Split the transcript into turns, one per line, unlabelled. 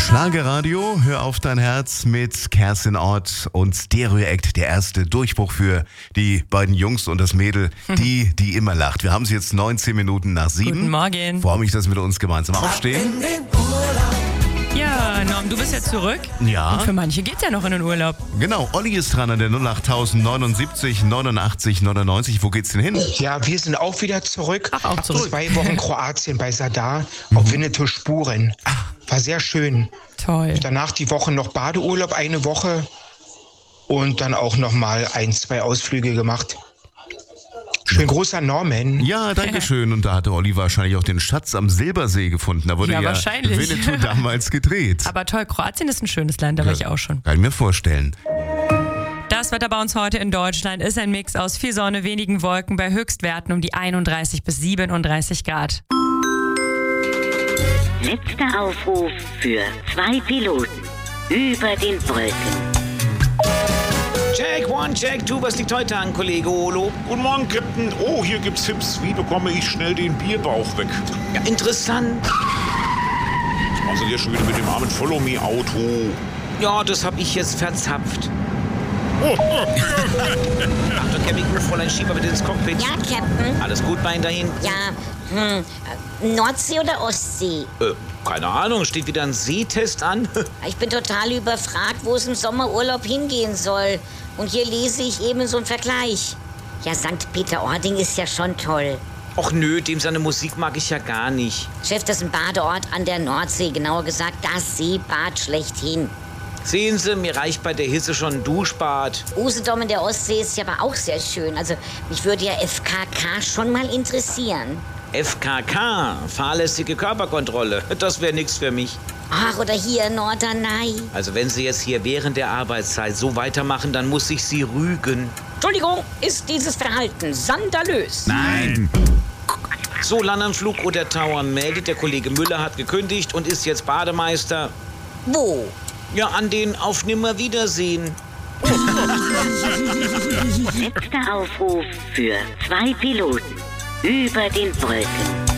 Schlagerradio, hör auf dein Herz mit Kerstin Ott und Stereo Act, der erste Durchbruch für die beiden Jungs und das Mädel, die immer lacht. Wir haben es jetzt 19 Minuten nach 7.
Guten Morgen.
Freue mich, dass wir uns gemeinsam aufstehen.
Ja, Norm, du bist ja zurück.
Ja.
Und für manche geht's ja noch in den Urlaub.
Genau, Olli ist dran an der 08079 89 99. Wo geht's denn hin?
Ja, wir sind auch wieder zurück.
Ach, auch zurück.
2 Wochen Kroatien bei Sadar auf Winnetou Spuren. War sehr schön.
Toll.
Danach die Woche noch Badeurlaub, 1 Woche. Und dann auch noch mal 1, 2 Ausflüge gemacht. Schön großer Norman.
Ja, danke schön. Und da hatte Olli wahrscheinlich auch den Schatz am Silbersee gefunden. Da wurde
Ja,
ja
wahrscheinlich.
Winnetou damals gedreht.
Aber toll, Kroatien ist ein schönes Land, da war ich auch schon.
Kann ich mir vorstellen.
Das Wetter bei uns heute in Deutschland ist ein Mix aus viel Sonne, wenigen Wolken bei Höchstwerten um die 31 bis 37 Grad.
Letzter Aufruf für 2 Piloten über den Wolken.
Check 1, Check 2, was liegt heute an, Kollege Olo?
Guten Morgen, Captain. Oh, hier gibt's Tipps. Wie bekomme ich schnell den Bierbauch weg?
Ja, interessant.
Was machen Sie hier schon wieder mit dem armen Follow-Me-Auto?
Ja, das hab ich jetzt verzapft. Achtung, Captain, Fräulein Schieber bitte ins Cockpit.
Ja, Captain.
Alles gut bei Ihnen dahin?
Ja, Nordsee oder Ostsee?
Keine Ahnung, steht wieder ein Sehtest an?
Ich bin total überfragt, wo es im Sommerurlaub hingehen soll. Und hier lese ich eben so einen Vergleich. Ja, St. Peter-Ording ist ja schon toll.
Och nö, dem seine Musik mag ich ja gar nicht.
Chef, das ist ein Badeort an der Nordsee, genauer gesagt das Seebad schlechthin.
Sehen Sie, mir reicht bei der Hitze schon ein Duschbad.
Usedom in der Ostsee ist ja aber auch sehr schön. Also mich würde ja FKK schon mal interessieren.
FKK, fahrlässige Körperkontrolle, das wäre nix für mich.
Ach, oder hier Norderney.
Also wenn Sie jetzt hier während der Arbeitszeit so weitermachen, dann muss ich Sie rügen.
Entschuldigung, ist dieses Verhalten skandalös?
Nein.
So, Landanflug oder Tower meldet, der Kollege Müller hat gekündigt und ist jetzt Bademeister.
Wo?
Ja, an den Auf Nimmerwiedersehen.
Letzter Aufruf für 2 Piloten über den Wolken.